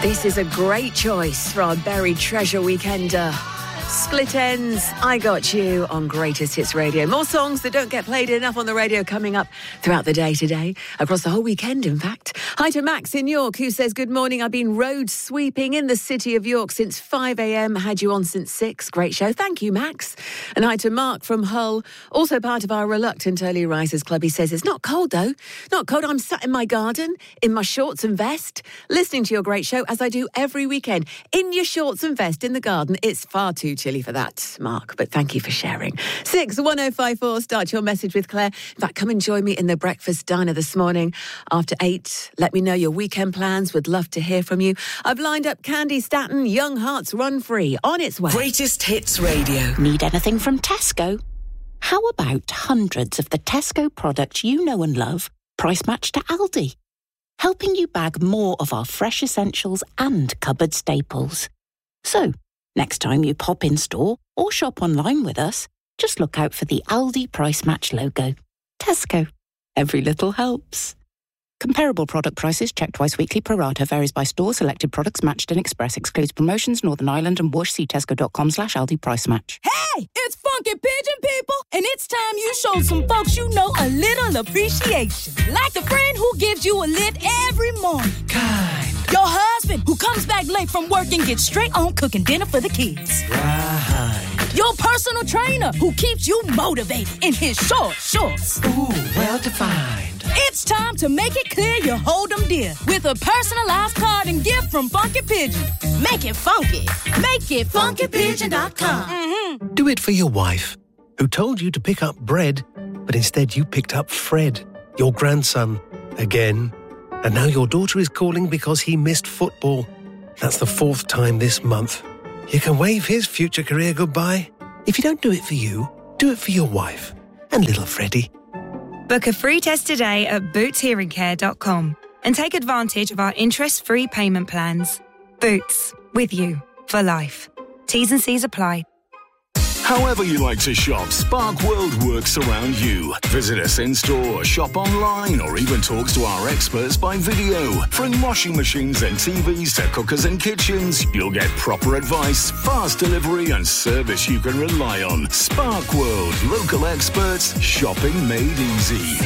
This is a great choice for our buried treasure weekender. Split Ends, I Got You on Greatest Hits Radio. More songs that don't get played enough on the radio coming up throughout the day today, across the whole weekend, in fact. Hi to Max in York, who says, good morning. I've been road sweeping in the city of York since 5 a.m. Had you on since 6. Great show. Thank you, Max. And hi to Mark from Hull, also part of our Reluctant Early Risers Club. He says, it's not cold, though. Not cold. I'm sat in my garden, in my shorts and vest, listening to your great show, as I do every weekend. In your shorts and vest in the garden. It's far too chilly for that, Mark, but thank you for sharing. 61054, start your message with Claire. In fact, come and join me in the breakfast diner this morning after 8. Let me know your weekend plans. Would love to hear from you. I've lined up Candy Staton, Young Hearts Run Free, on its way. Greatest Hits Radio. Need anything from Tesco? How about hundreds of the Tesco products you know and love, price matched to Aldi? Helping you bag more of our fresh essentials and cupboard staples. So, next time you pop in store or shop online with us, just look out for the Aldi Price Match logo. Tesco. Every little helps. Comparable product prices checked twice weekly. Pro rata varies by store. Selected products matched in Express. Excludes promotions. Northern Ireland and Whoosh. See tesco.com/Aldi Price Match. Hey, it's Funky Pigeon, people. And it's time you show some folks you know a little appreciation. Like the friend who gives you a lift every morning. Kind. Your husband who comes back late from work and gets straight on cooking dinner for the kids. Right. Your personal trainer who keeps you motivated in his short shorts. Ooh, well defined. It's time to make it clear you hold them dear with a personalized card and gift from Funky Pigeon. Make it funky. Make it funkypigeon.com. Mm-hmm. Do it for your wife, who told you to pick up bread, but instead you picked up Fred, your grandson, again. And now your daughter is calling because he missed football. That's the 4th time this month. You can wave his future career goodbye. If you don't do it for you, do it for your wife and little Freddie. Book a free test today at bootshearingcare.com and take advantage of our interest-free payment plans. Boots, with you for life. T's and C's apply. However you like to shop, Spark World works around you. Visit us in-store, shop online, or even talk to our experts by video. From washing machines and TVs to cookers and kitchens, you'll get proper advice, fast delivery, and service you can rely on. Spark World, local experts, shopping made easy.